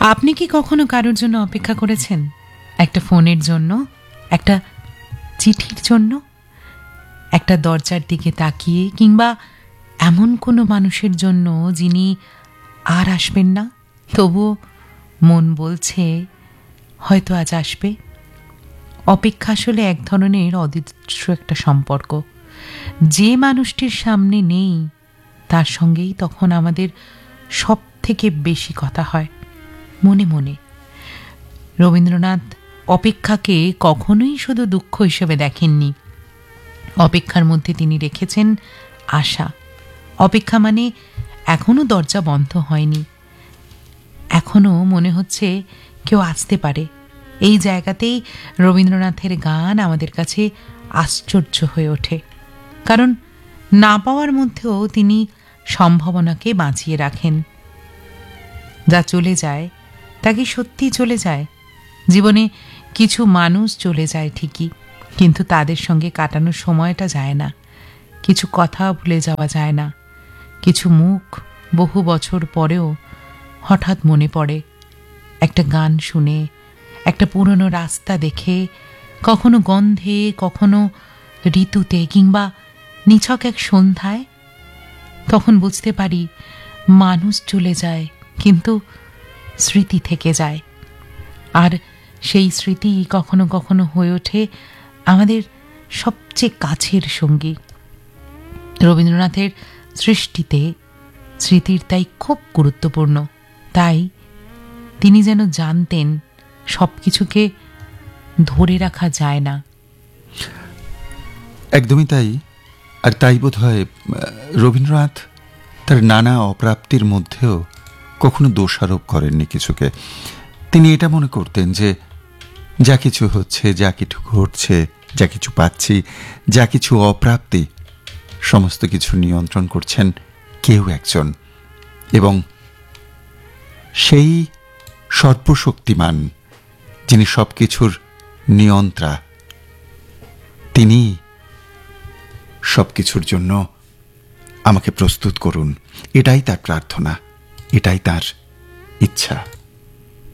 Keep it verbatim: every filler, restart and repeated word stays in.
আপনি কি কখনো কারোর জন্য অপেক্ষা করেছেন? একটা ফোনের জন্য, একটা চিঠির জন্য, একটা দরজার দিকে তাকিয়ে, কিংবা এমন কোনো মানুষের জন্য যিনি আর আসবেন না, তবুও মন বলছে হয়তো আজ আসবে। অপেক্ষা আসলে এক ধরনের অদৃশ্য একটা সম্পর্ক। যে মানুষটির সামনে নেই তার সঙ্গেই তখন আমাদের সব থেকে বেশি কথা হয়, মনে মনে। রবীন্দ্রনাথ অপেক্ষাকে কখনোই শুধু দুঃখ হিসেবে দেখেননি। অপেক্ষার মধ্যে তিনি রেখেছেন আশা। অপেক্ষা মানে এখনো দরজা বন্ধ হয়নি, এখনো মনে হচ্ছে কেউ আসতে পারে। এই জায়গাতেই রবীন্দ্রনাথের গান আমাদের কাছে আশ্চর্য হয়ে ওঠে, কারণ না পাওয়ার মধ্যেও তিনি সম্ভাবনাকে বাঁচিয়ে রাখেন। যা চলে যায় তা কি সত্যি চলে যায়? জীবনে কিছু মানুষ চলে যায় ঠিকই, কিন্তু তাদের সঙ্গে কাটানোর সময়টা যায় না। কিছু কথা ভুলে যাওয়া যায় না। কিছু মুখ বহু বছর পরেও হঠাৎ মনে পড়ে। একটা গান শুনে, একটা পুরনো রাস্তা দেখে, কখনো গন্ধে, কখনো ঋতুতে, কিংবা নিছক এক সন্ধ্যায়, তখন বুঝতে পারি মানুষ চলে যায় কিন্তু স্মৃতি থেকে যায়। আর সেই স্মৃতি কখনো কখনো হয়ে ওঠে আমাদের সবচেয়ে কাছের সঙ্গী। রবীন্দ্রনাথের সৃষ্টিতে স্মৃতির তাই খুব গুরুত্বপূর্ণ। তাই তিনি যেন জানতেন সব কিছুকে ধরে রাখা যায় না। একদমই তাই। আর তাই বোধ হয় রবীন্দ্রনাথ তার নানা অপ্রাপ্তির মধ্যেও কখনো দোষারোপ করেননি কিছুকে। তিনি এটা মনে করতেন যে যা কিছু হচ্ছে, যা কিছু ঘটছে, যা কিছু পাচ্ছি, যা কিছু অপ্রাপ্তি, সমস্ত কিছু নিয়ন্ত্রণ করছেন কেউ একজন, এবং সেই সর্বশক্তিমান যিনি সব কিছুর নিয়ন্ত্রা, তিনি সব কিছুর জন্য আমাকে প্রস্তুত করুন, এটাই তার প্রার্থনা, এটাই তার ইচ্ছা।